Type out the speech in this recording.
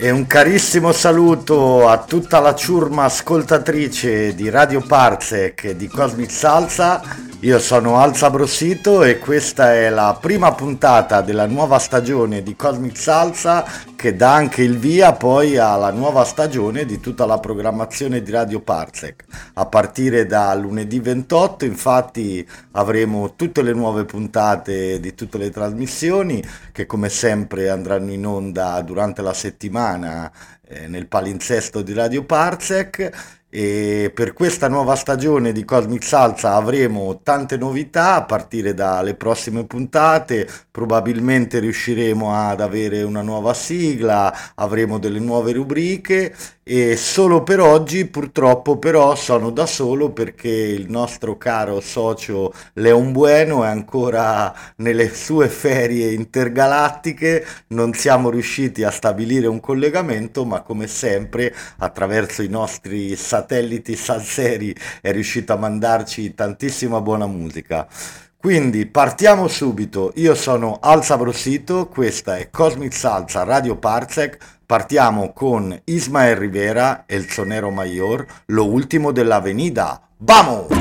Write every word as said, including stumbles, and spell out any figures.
E un carissimo saluto a tutta la ciurma ascoltatrice di Radio Parsec e di Cosmic Salsa. Io sono Alza Brossito e questa è la prima puntata della nuova stagione di Cosmic Salsa, che dà anche il via poi alla nuova stagione di tutta la programmazione di Radio Parsec. A partire da lunedì ventotto infatti avremo tutte le nuove puntate di tutte le trasmissioni che come sempre andranno in onda durante la settimana eh, nel palinsesto di Radio Parsec. E per questa nuova stagione di Cosmic Salsa avremo tante novità a partire dalle prossime puntate. Probabilmente riusciremo ad avere una nuova sigla, avremo delle nuove rubriche e solo per oggi purtroppo però sono da solo perché il nostro caro socio Leon Bueno è ancora nelle sue ferie intergalattiche. Non siamo riusciti a stabilire un collegamento, ma come sempre attraverso i nostri satelliti salseri è riuscito a mandarci tantissima buona musica. Quindi partiamo subito. Io sono Alza Brossito, questa è Cosmic Salsa Radio Parsec. Partiamo con Ismael Rivera e il Sonero Mayor, lo ultimo della Avenida. ¡Vamos!